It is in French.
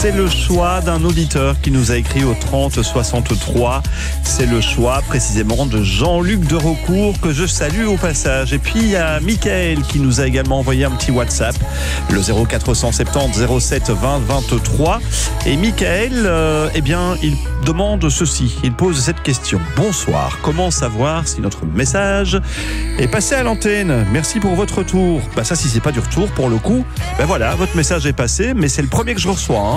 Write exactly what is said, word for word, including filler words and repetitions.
C'est le choix d'un auditeur qui nous a écrit au trente soixante-trois. C'est le choix précisément de Jean-Luc de Recourt que je salue au passage. Et puis il y a Michael qui nous a également envoyé un petit WhatsApp, le zéro quatre cent soixante-dix zéro sept vingt vingt-trois. Et Michael, euh, eh bien, il demande ceci, il pose cette question. Bonsoir, comment savoir si notre message est passé à l'antenne? Merci pour votre retour. Bah ça, si c'est pas du retour pour le coup, ben voilà, votre message est passé, mais c'est le premier que je reçois. Hein.